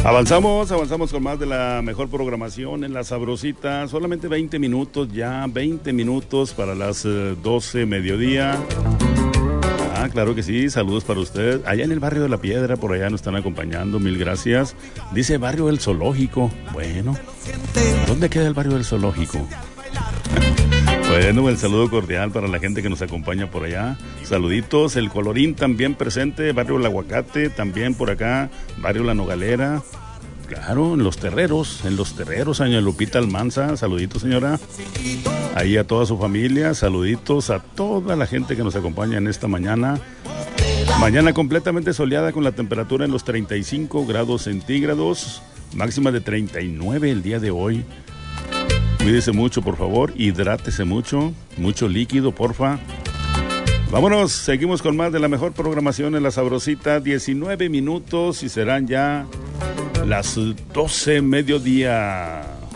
Avanzamos con más de la mejor programación en La Sabrosita. Solamente 20 minutos ya, 20 minutos para las 12 mediodía. Ah, claro que sí, saludos para usted. Allá en el barrio de La Piedra, por allá nos están acompañando, mil gracias. Dice barrio del Zoológico. Bueno, ¿dónde queda el barrio del Zoológico? Bueno, el saludo cordial para la gente que nos acompaña por allá. Saluditos, el Colorín también presente, barrio El Aguacate, también por acá, barrio La Nogalera. Claro, en los terreros, doña Lupita Almanza, saluditos señora. Ahí a toda su familia, saluditos a toda la gente que nos acompaña en esta mañana. Mañana completamente soleada con la temperatura en los 35 grados centígrados, máxima de 39 el día de hoy. Cuídese mucho, por favor, hidrátese mucho líquido, porfa. Vámonos, seguimos con más de la mejor programación en La Sabrosita, 19 minutos y serán ya las 12 mediodía.